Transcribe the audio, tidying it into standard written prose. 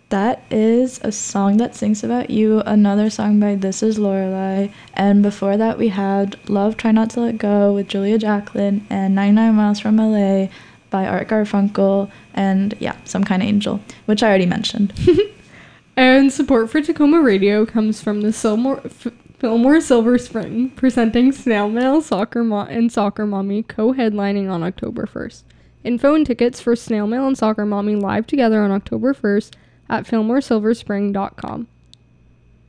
That is a song that sings about you, another song by This Is Lorelei, and before that we had Love Try Not to Let Go with Julia Jacklin, and 99 Miles from LA by Art Garfunkel, and yeah, Some Kind of Angel, which I already mentioned. And support for Tacoma Radio comes from the Fillmore Silver Spring, presenting Snail Mail and Soccer Mommy co-headlining on October 1st. Info and tickets for Snail Mail and Soccer Mommy live together on October 1st at fillmoresilverspring.com.